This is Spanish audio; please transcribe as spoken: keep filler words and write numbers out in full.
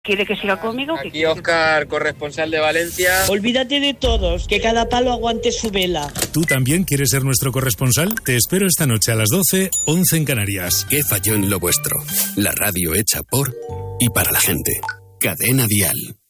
¿Quiere que siga conmigo? Aquí Óscar, corresponsal de Valencia. Olvídate de todos, que cada palo aguante su vela. ¿Tú también quieres ser nuestro corresponsal? Te espero esta noche a las doce, once en Canarias. ¿Qué falló en lo vuestro? La radio hecha por y para la gente. Cadena Dial.